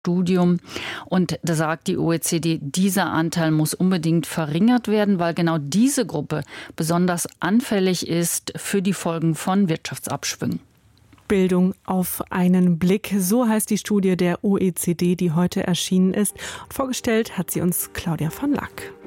Studium. Und da sagt die OECD, dieser Anteil muss unbedingt verringert werden, weil genau diese Gruppe besonders anfällig ist für die Folgen von Wirtschaftsabschwüngen. Bildung auf einen Blick. So heißt die Studie der OECD, die heute erschienen ist. Vorgestellt hat sie uns Claudia von Lack.